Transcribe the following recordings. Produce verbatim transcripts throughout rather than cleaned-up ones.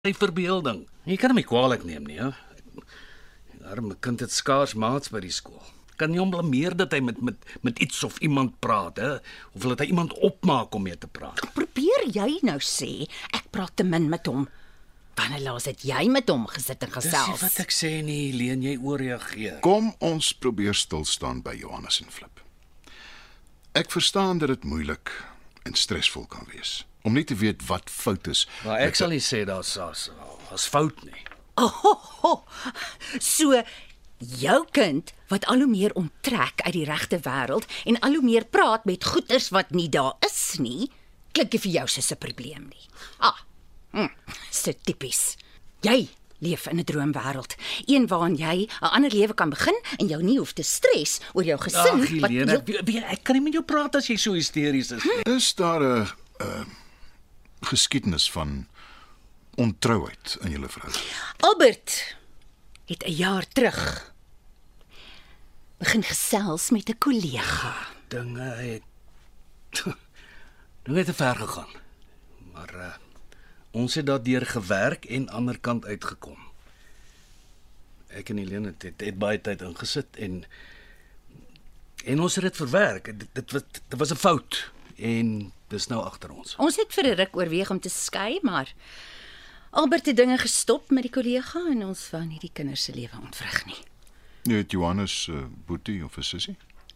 Sy verbeelding. Jy kan hom nie kwaadlik neem nie, hè? Die arme kind het skaars maats by die skool. Kan nie hom blameer dat hy met, met, met iets of iemand praat, hè? Of dat hy iemand opmaak om mee te praat. Probeer jy nou sê, ek praat te min met hom. Wanneer laas het jy met hom gesit en Dis nie gesels? wat ek sê nie, Leen, jy ooreageer. Kom ons probeer stilstaan by Johannes en Flip. Ek verstaan dat dit moeilik en stresvol kan wees om nie te weet wat fout is. Maar ek sal nie sê daar's as as fout nie. Oh, so jou kind wat al hoe meer onttrek uit die regte wêreld en al hoe meer praat met goeters wat nie daar is nie, klink nie vir jou soos 'n probleem nie. Ah, hm, so tipies. Jy leef in 'n droomwêreld, een waarin jy 'n ander lewe kan begin en jou nie hoef te stres oor jou gesin. Ag, Helene, ek, weet- ek kan nie met jou praat as jy so hysteries is nie. Is daar 'n uh, geskiedenis van ontrouheid in julle verhouding? Albert het 'n jaar terug begin gesels met 'n kollega. Dinge het dinge het te ver gegaan. Maar uh, ons het daardeur gewerk en ander kant uitgekom. Ek en Helene het, het, het baie tyd ingesit en en ons het dit verwerk. Dit, dit was dit was 'n fout en dis nou agter ons. Ons het vir 'n ruk oorweeg om te skei, maar Albert het dinge gestop met die kollega en ons wou nie die kinders se lewe ontwrig nie. Jy het Johannes uh, boetie of 'n sussie?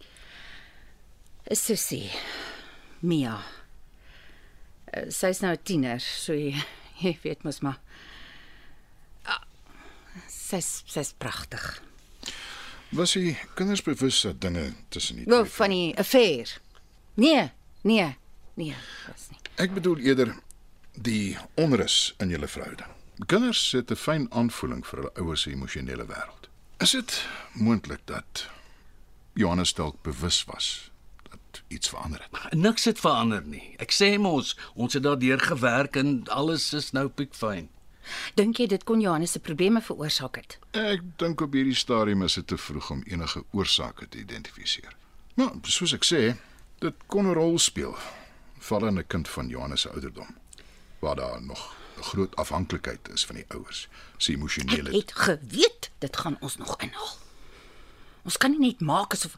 'n Sussie, Mia. Uh, Sy's nou 'n tiener, so jy, jy weet mos maar. Ah, Sy's sy's pragtig. Was die kinders bewus dat dinge tussen die Wel, twee? van die affair. Nee, nee, nee, was nie. Ek bedoel eerder die onrus in julle verhouding. Kinders het 'n fyn aanvoeling vir hulle ouers se emosionele wêreld. Is dit moontlik dat Johannes dalk bewus was dat iets verander het? Niks het verander nie. Ek sê mos, ons het daardeur gewerk en alles is nou piekfyn. Dink jy dit kon Johannes se probleme veroorsaak het? Ek dink op hierdie stadium is dit te vroeg om enige oorsake te identifiseer. Maar soos ek sê, dit kon 'n rol speel, veral in 'n kind van Johannes se ouderdom, waar daar nog 'n groot afhanklikheid is van die ouers se Ek emosionele. het geweet dit gaan ons nog inhaal. Ons kan nie net maak asof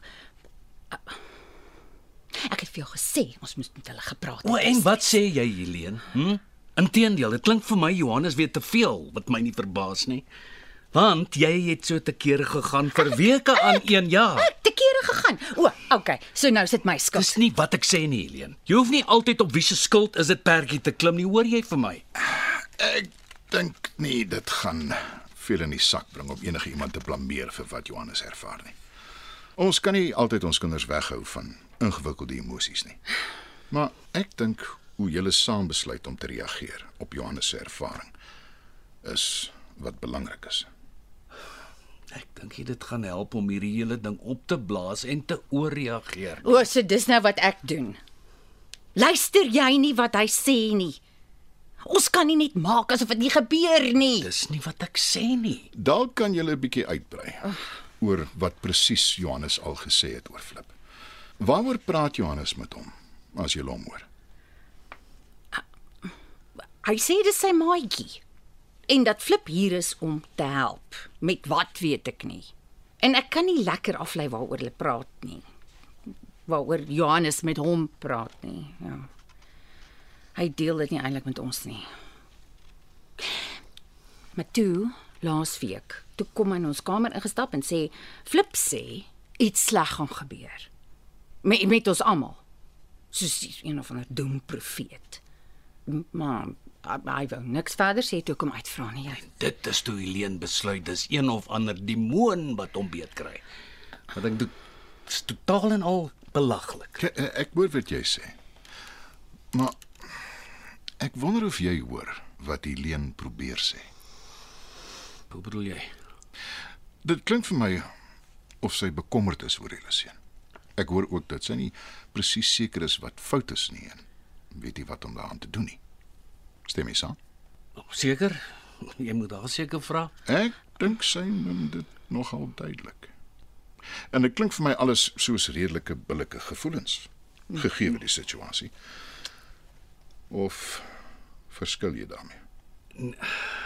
Ek het vir jou gesê ons moes met hulle gepraat het. O, en wat sê jy, Helene? Hm? Inteendeel, dit klink vir my Johannes weet te veel, wat my nie verbaas nie. Want jy het so te kere gegaan vir weke aan een jaar. Ek te kere gegaan. O, okay. So nou is dit my skuld. Dis nie wat ek sê nie, Helene. Jy hoef nie altyd op wie se skuld is dit perdjie te klim nie, hoor jy vir my? Ek dink nie dit gaan veel in die sak bring om enige iemand te blameer vir wat Johannes ervaar nie. Ons kan nie altyd ons kinders weghou van ingewikkelde emosies nie. Maar ek dink hoe julle saam besluit om te reageer op Johannes se ervaring is wat belangrik is. Ek dink jy dit gaan help om hierdie hele ding op te blaas en te ooreageer. O, so dis nou wat ek doen. Luister jy nie wat hy sê nie? Ons kan nie net maak asof dit nie gebeur nie. Dis nie wat ek sê nie. Dalk kan julle 'n bietjie uitbrei oor wat presies Johannes al gesê het oor Flip. Waaroor praat Johannes met hom as jy hom hoor? Hy sê dis sy maatjie. En dat Flip hier is om te help. Met wat weet ek nie. En ek kan nie lekker aflei waaroor hulle praat nie. Waaroor Johannes met hom praat nie. Ja. Hy deel dit nie eintlik met ons nie. Maar toe, laasweek, toe kom hy in ons kamer ingestap en sê, Flip sê, iets sleg gaan gebeur. Met, met ons almal. Soos een of ander doemprofeet. Maar hy wou niks verder sê toe kom uitvra nie. Jy. Dit is toe Helene besluit dis een of ander demoon wat hom beet kry. Wat ek doen, is totaal en al belaglik. Ek, ek hoor wat jy sê. Maar ek wonder of jy hoor wat Helene probeer sê. Hoe bedoel jy? Dit klink vir my of sy bekommerd is oor julle seun. Ek hoor ook dat sy nie presies seker is wat fout is nie en weet nie wat om daaraan te doen nie. Stem jy saam? Seker? Jy moet daar seker vra. Ek dink sy noem dit nogal duidelik. En dit klink vir my alles soos redelike billike gevoelens, gegee die situasie. Of verskil jy daarmee?